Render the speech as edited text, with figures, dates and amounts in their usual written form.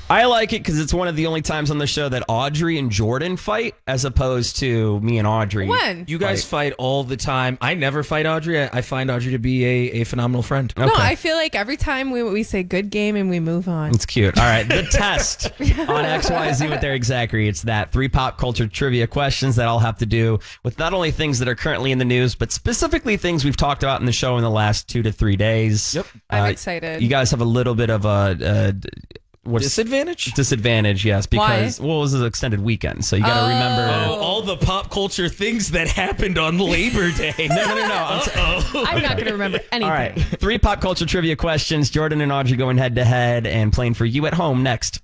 I like it because it's one of the only times on the show that Audrey and Jordan fight, as opposed to me and Audrey. When? You guys fight all the time. I never fight Audrey. I find Audrey to be a phenomenal friend. No, I feel like every time we say good game and we move on. It's cute. All right, the test on XYZ with Eric Zachary. It's that 3 pop culture trivia questions that all have to do with not only things that are currently in the news, but specifically things we've talked about in the show in the last 2 to 3 days. Yep. I'm excited. You guys have a little bit of a disadvantage, yes, because it was an extended weekend, so you got to remember all the pop culture things that happened on Labor Day. No. I'm not going to remember anything. All right, 3 pop culture trivia questions. Jordan and Audrey going head to head and playing for you at home next.